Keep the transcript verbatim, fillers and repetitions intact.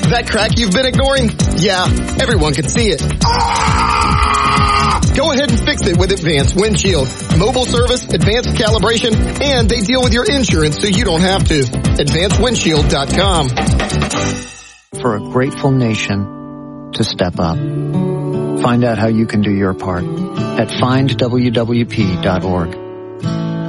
That crack you've been ignoring? Yeah, everyone can see it. Go ahead and fix it with Advanced Windshield. Mobile service, advanced calibration, and they deal with your insurance so you don't have to. advanced windshield dot com. For a grateful nation to step up. Find out how you can do your part at find w w p dot org.